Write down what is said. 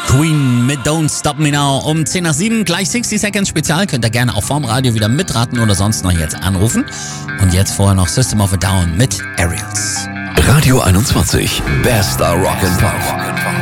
Queen mit Don't Stop Me Now um 10 nach 7, gleich 60 Seconds Spezial. Könnt ihr gerne auch vorm Radio wieder mitraten oder sonst noch jetzt anrufen. Und jetzt vorher noch System of a Down mit Aerials. Radio 21, bester Rock'n'Pop.